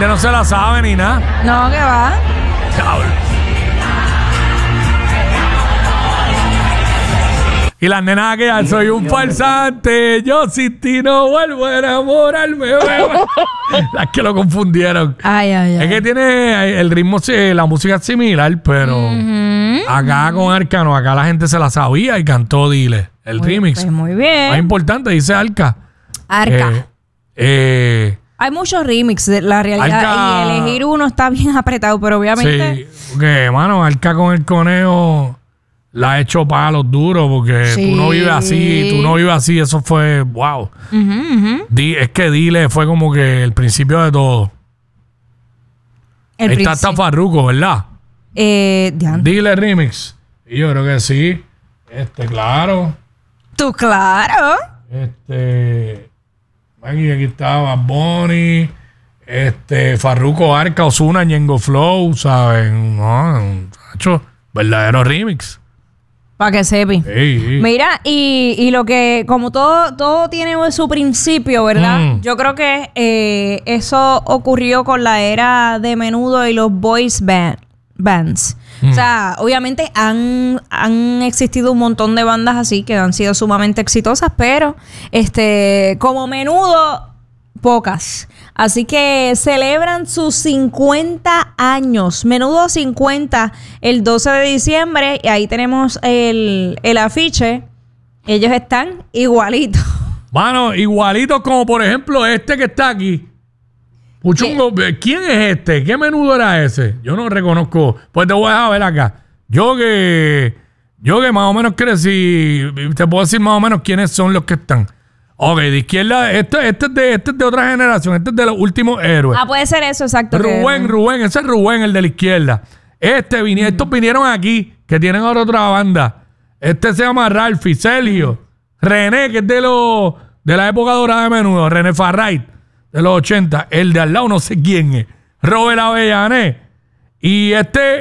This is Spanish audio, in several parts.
gente no se la sabe ni nada. No, ¿qué va? Diablo. Y las nenas aquellas, soy un farsante, yo sin ti no vuelvo a enamorarme. Las que lo confundieron. Ay. Es que tiene el ritmo, la música es similar, pero acá con Arca no, acá la gente se la sabía y cantó Dile, el remix. Pues muy bien. Más importante, dice Arca. Arca. Hay muchos remixes, la realidad. Arca, y elegir uno está bien apretado, pero obviamente. Sí, porque, mano, Arca con el conejo la ha hecho palos duros porque tú no vives así, eso fue, wow. Es que Dile fue como que el principio de todo. Ahí está hasta Farruko, ¿verdad? Dile remix. Y yo creo que sí. Claro. Tú, claro. Aquí estaba Bonnie, Farruko, Arca, Ozuna, Ñengo Flow, ¿saben? No, hecho verdadero remix. Para que sepi. Sí. Mira, y lo que, como todo tiene su principio, ¿verdad? Yo creo que eso ocurrió con la era de Menudo y los boys bands. O sea, obviamente han existido un montón de bandas así que han sido sumamente exitosas, pero como Menudo, pocas. Así que celebran sus 50 años. Menudo 50 el 12 de diciembre. Y ahí tenemos el afiche. Ellos están igualitos. Mano, igualitos como por ejemplo que está aquí. Puchungo, ¿quién es este? ¿Qué Menudo era ese? Yo no reconozco. Pues te voy a dejar ver acá. Yo que más o menos crecí, te puedo decir más o menos quiénes son los que están. Ok, de izquierda, este es de otra generación, este es de los últimos héroes. Puede ser eso, exacto. Rubén, ese es Rubén, el de la izquierda. Estos vinieron aquí, que tienen ahora otra banda. Este se llama Ralphie, Sergio, René, que es de la época dorada de Menudo, René Farrait, de los 80. El de al lado no sé quién es. Robert Avellané. Y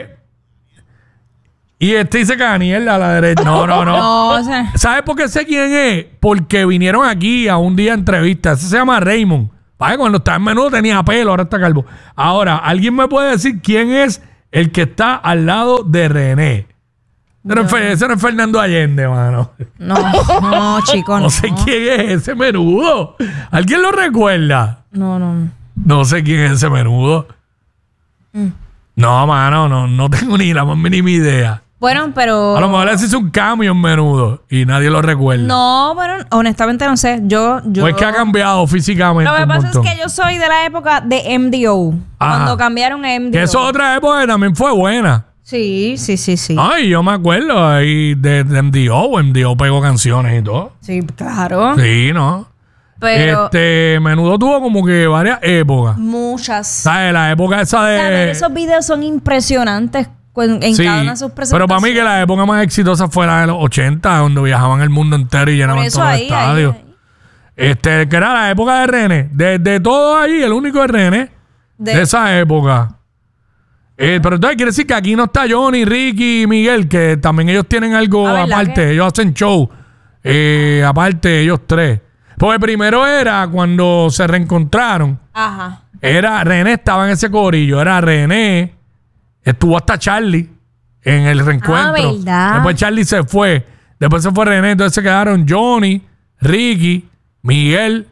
dice Caniel a la derecha. No. ¿Sabes por qué sé quién es? Porque vinieron aquí a un día de entrevista. Ese se llama Raymond. Vaya, cuando estaba en Menudo tenía pelo, ahora está calvo. Ahora, ¿alguien me puede decir quién es el que está al lado de René? Ese no es Fernando Allende, mano. No, chico, no. No sé quién es ese Menudo. ¿Alguien lo recuerda? No. No sé quién es ese Menudo. No, mano, no tengo ni la más mínima idea. Bueno, pero... A lo mejor les hizo un cambio en Menudo y nadie lo recuerda. No, pero honestamente no sé. Yo... Pues que ha cambiado físicamente. Lo que pasa es que yo soy de la época de MDO. Ajá. Cuando cambiaron a MDO. Que esa otra época también fue buena. Sí. Ay, yo me acuerdo ahí de MDO. MDO pegó canciones y todo. Sí, claro. Sí, ¿no? Pero... Menudo tuvo como que varias épocas. Muchas. ¿Sabes? La época esa de... Pero esos videos son impresionantes en cada una de sus presentaciones. Pero para mí que la época más exitosa fue la de los 80, donde viajaban el mundo entero y llenaban todos los estadios. Que era la época de René. De todo allí, el único de René. De esa época. Pero entonces quiere decir que aquí no está Johnny, Ricky y Miguel, que también ellos tienen algo aparte. Ellos hacen show. Aparte, ellos tres. Porque primero era cuando se reencontraron. Ajá. René estaba en ese corillo. Era René. Estuvo hasta Charlie en el reencuentro. ¿Verdad? Después Charlie se fue. Después se fue René. Entonces se quedaron Johnny, Ricky, Miguel,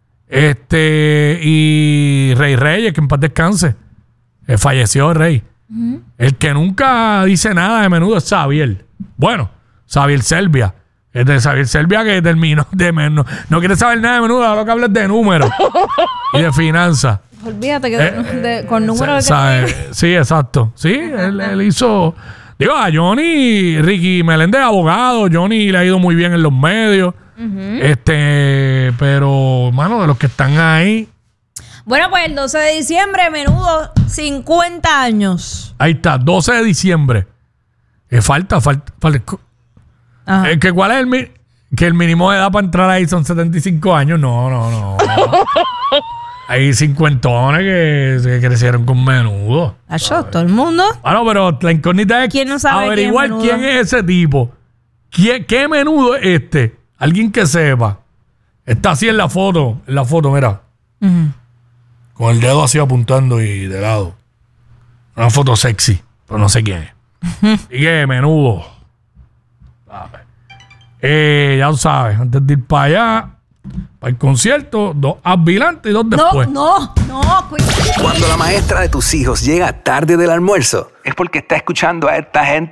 y Rey Reyes, que en paz descanse. Falleció Rey. El que nunca dice nada de Menudo es Xavier. Bueno, Xavier Selvia. Es de Xavier Selvia que terminó de menos. No quiere saber nada de Menudo, ahora que hables de números y de finanzas. Olvídate que con números sí, exacto. Sí, él hizo... Digo, a Johnny, Ricky Meléndez, abogado. Johnny le ha ido muy bien en los medios. Pero, mano, de los que están ahí... Bueno, pues el 12 de diciembre, Menudo, 50 años. Ahí está, 12 de diciembre. Falta. ¿Cuál es que el mínimo de edad para entrar ahí son 75 años? No. Hay cincuentones que crecieron con Menudo. Todo el mundo. Bueno, pero la incógnita es ¿quién no sabe averiguar quién es ese tipo. ¿Qué Menudo es este? Alguien que sepa. Está así en la foto, mira. con el dedo así apuntando y de lado. Una foto sexy, pero no sé quién es. Y que Menudo. Ya lo sabes, antes de ir para allá, para el concierto, 2 advilantes y 2 después. No, cuidado. Cuando la maestra de tus hijos llega tarde del almuerzo, es porque está escuchando a esta gente.